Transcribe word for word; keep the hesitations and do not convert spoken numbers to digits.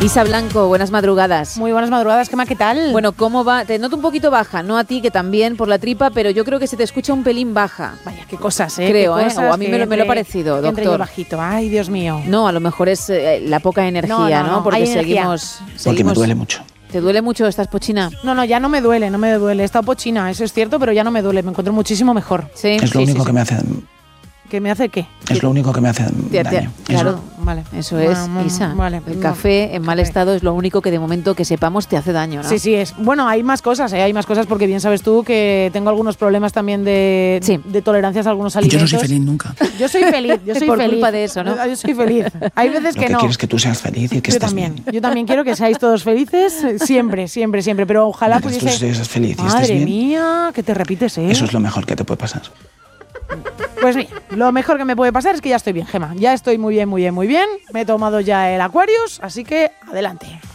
Isa Blanco, buenas madrugadas. Muy buenas madrugadas, Gemma, ¿qué tal? Bueno, ¿cómo va? Te noto un poquito baja, no a ti, que también por la tripa, pero yo creo que se te escucha un pelín baja. Vaya, qué cosas, ¿eh? Creo, qué ¿eh? cosas O a mí me lo, me lo ha parecido, que entre yo doctor. bajito, ay, Dios mío. No, a lo mejor es eh, la poca energía, No, no, ¿no? no, Porque hay seguimos, energía. seguimos... Porque me duele mucho. ¿Te duele mucho? ¿Estás pochina? No, no, ya no me duele, no me duele. He estado pochina, eso es cierto, pero ya no me duele. Me encuentro muchísimo mejor. Sí. Es lo sí, único sí, que sí. me hace ¿Que me hace qué? Es lo único que me hace Te- te- daño. claro, Eso. Vale. Eso es, Bueno, Isa. vale, El no, café en mal café. estado es lo único que de momento que sepamos te hace daño, ¿no? Sí, sí, es. Bueno, hay más cosas, ¿eh? Hay más cosas porque bien sabes tú que tengo algunos problemas también de, Sí. de tolerancias a algunos Yo alimentos. no soy feliz nunca. Yo soy feliz, yo soy Por feliz. culpa de eso, ¿no? Yo soy feliz. Hay veces Lo que, que no. quiero es que tú seas feliz y que Yo estés también, bien. yo también quiero que seáis todos felices eh, siempre, siempre, siempre. Pero ojalá Mientras tú pudiese. seas feliz y estés Madre bien, mía, que te repites, ¿eh? eso es lo mejor que te puede pasar. Pues mira, lo mejor que me puede pasar es que ya estoy bien, Gema. Ya estoy muy bien, muy bien, muy bien. Me he tomado ya el Aquarius, así que adelante.